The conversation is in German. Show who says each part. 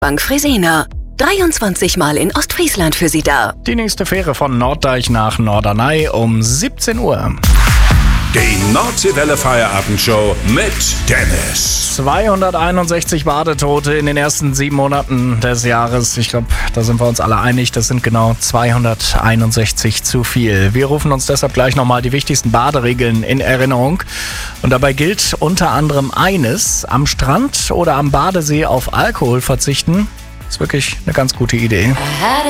Speaker 1: Bank Fresenier. 23 Mal in Ostfriesland für Sie da.
Speaker 2: Die nächste Fähre von Norddeich nach Norderney um 17 Uhr.
Speaker 3: Die Nordseewelle Feierabendshow mit Dennis.
Speaker 2: 261 Badetote in den ersten 7 Monaten des Jahres. Ich glaube, da sind wir uns alle einig, das sind genau 261 zu viel. Wir rufen uns deshalb gleich nochmal die wichtigsten Baderegeln in Erinnerung. Und dabei gilt unter anderem eines: am Strand oder am Badesee auf Alkohol verzichten. Ist wirklich eine ganz gute Idee.